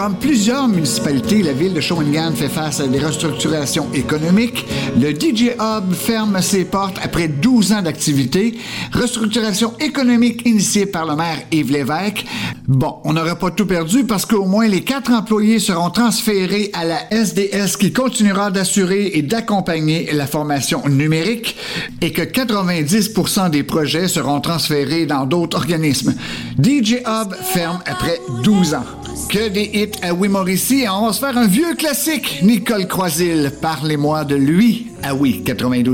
Comme plusieurs municipalités, la ville de Shawinigan fait face à des restructurations économiques. Le DJ Hub ferme ses portes après 12 ans d'activité. Restructuration économique initiée par le maire Yves Lévesque. Bon, on n'aurait pas tout perdu parce qu'au moins les 4 employés seront transférés à la SDS qui continuera d'assurer et d'accompagner la formation numérique et que 90% des projets seront transférés dans d'autres organismes. DJ Hub ferme après 12 ans. Que des hits à Oui-Mauricie. On va se faire un vieux classique. Nicole Croisille, parlez-moi de lui. Ah oui, 92.